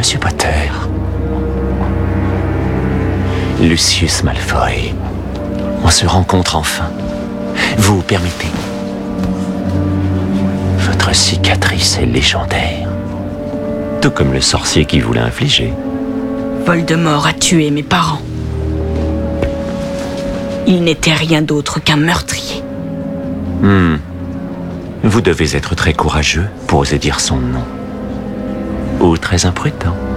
Monsieur Potter. Lucius Malfoy. On se rencontre enfin. Vous permettez? Votre cicatrice est légendaire. Tout comme le sorcier qui vous l'a infligé. Voldemort a tué mes parents. Il n'était rien d'autre qu'un meurtrier. Vous devez être très courageux pour oser dire son nom. Ou très imprudent.